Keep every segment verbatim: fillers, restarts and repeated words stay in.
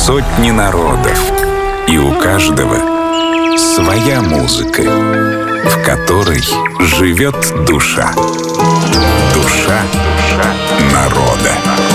Сотни народов, и у каждого своя музыка, в которой живет душа. Душа народа.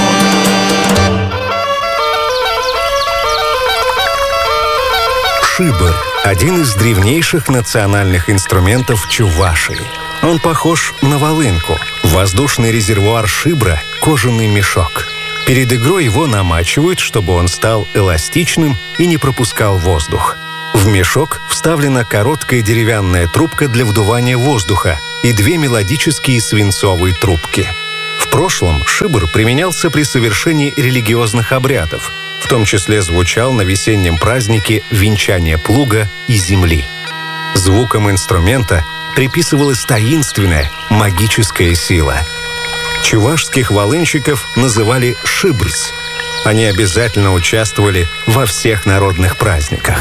Шибр – один из древнейших национальных инструментов Чувашии. Он похож на волынку. Воздушный резервуар шибра – кожаный мешок. Перед игрой его намачивают, чтобы он стал эластичным и не пропускал воздух. В мешок вставлена короткая деревянная трубка для вдувания воздуха и две мелодические свинцовые трубки. В прошлом шибр применялся при совершении религиозных обрядов, в том числе звучал на весеннем празднике венчания плуга и земли. Звукам инструмента приписывалась таинственная магическая сила. Чувашских волынщиков называли шибрс. Они обязательно участвовали во всех народных праздниках.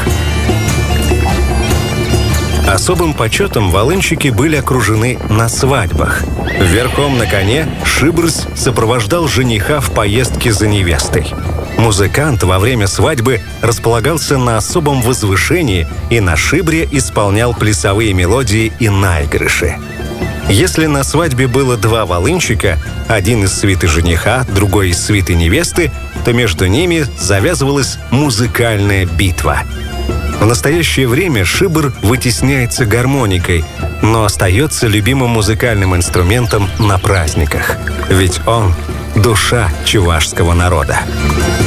Особым почетом волынщики были окружены на свадьбах. Верхом на коне шибрс сопровождал жениха в поездке за невестой. Музыкант во время свадьбы располагался на особом возвышении и на шибре исполнял плясовые мелодии и наигрыши. Если на свадьбе было два волынщика, один из свиты жениха, другой из свиты невесты, то между ними завязывалась музыкальная битва. В настоящее время шибр вытесняется гармоникой, но остается любимым музыкальным инструментом на праздниках. Ведь он — душа чувашского народа.